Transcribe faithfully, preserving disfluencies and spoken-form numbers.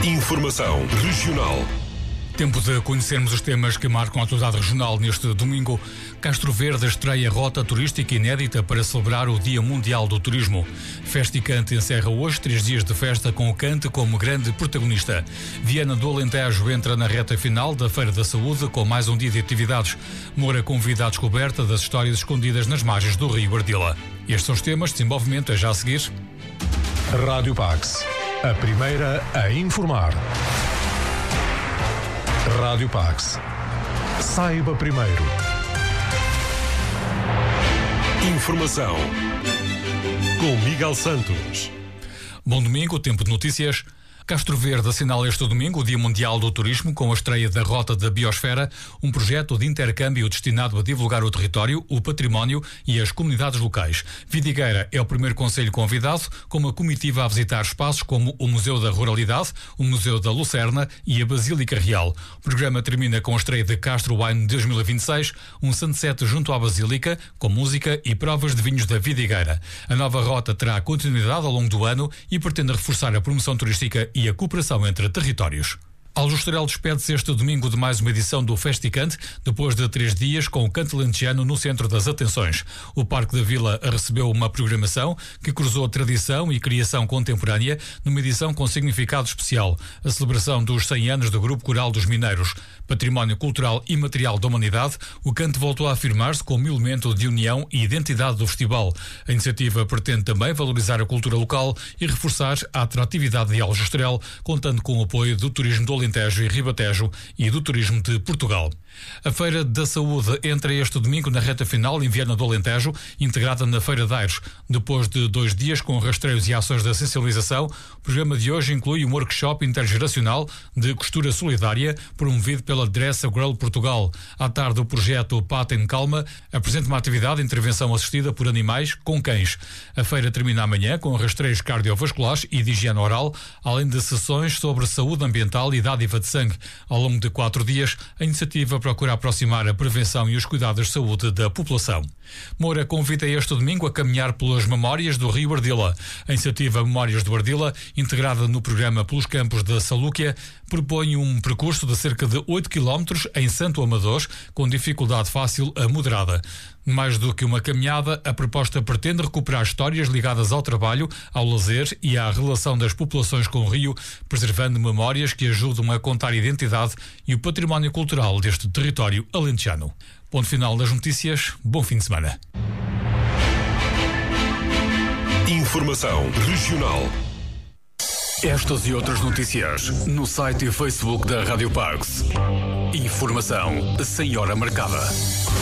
Informação regional. Tempo de conhecermos os temas que marcam a atualidade regional neste domingo. Castro Verde estreia rota turística inédita para celebrar o Dia Mundial do Turismo. Festa e Cante encerra hoje três dias de festa com o Cante como grande protagonista. Viana do Alentejo entra na reta final da Feira da Saúde com mais um dia de atividades. Moura convida à descoberta das histórias escondidas nas margens do Rio Ardila. Estes são os temas de desenvolvimento a já a seguir. Rádio Pax, a primeira a informar. Rádio Pax. Saiba primeiro. Informação com Miguel Santos. Bom domingo, tempo de notícias. Castro Verde assinala este domingo o Dia Mundial do Turismo com a estreia da Rota da Biosfera, um projeto de intercâmbio destinado a divulgar o território, o património e as comunidades locais. Vidigueira é o primeiro concelho convidado, com uma comitiva a visitar espaços como o Museu da Ruralidade, o Museu da Lucerna e a Basílica Real. O programa termina com a estreia de Castro Wine dois mil e vinte e seis, um sunset junto à Basílica, com música e provas de vinhos da Vidigueira. A nova rota terá continuidade ao longo do ano e pretende reforçar a promoção turística e a cooperação entre territórios. Aljustorel despede-se este domingo de mais uma edição do Festicante, depois de três dias com o Canto Lentejano no centro das atenções. O Parque da Vila recebeu uma programação que cruzou tradição e criação contemporânea numa edição com significado especial, a celebração dos cem anos do Grupo Coral dos Mineiros. Património cultural e material da humanidade, o canto voltou a afirmar-se como elemento de união e identidade do festival. A iniciativa pretende também valorizar a cultura local e reforçar a atratividade de Aljustorel, contando com o apoio do turismo do Alentejo e Ribatejo e do turismo de Portugal. A Feira da Saúde entra este domingo na reta final em Viana do Alentejo, integrada na Feira de Aires. Depois de dois dias com rastreios e ações de sensibilização, o programa de hoje inclui um workshop intergeracional de costura solidária promovido pela Dress a Girl Portugal. À tarde, o projeto Patem Calma apresenta uma atividade de intervenção assistida por animais com cães. A feira termina amanhã com rastreios cardiovasculares e de higiene oral, além de sessões sobre saúde ambiental e dádiva de sangue. Ao longo de quatro dias, a iniciativa procura aproximar a prevenção e os cuidados de saúde da população. Moura convida este domingo a caminhar pelas memórias do Rio Ardila. A iniciativa Memórias do Ardila, integrada no programa Pelos Campos da Salúquia, propõe um percurso de cerca de oito quilómetros em Santo Amador, com dificuldade fácil a moderada. Mais do que uma caminhada, a proposta pretende recuperar histórias ligadas ao trabalho, ao lazer e à relação das populações com o rio, preservando memórias que ajudam a contar a identidade e o património cultural deste território alentejano. Ponto final das notícias. Bom fim de semana. Informação regional. Estas e outras notícias no site e Facebook da Rádio Pax. Informação sem hora marcada.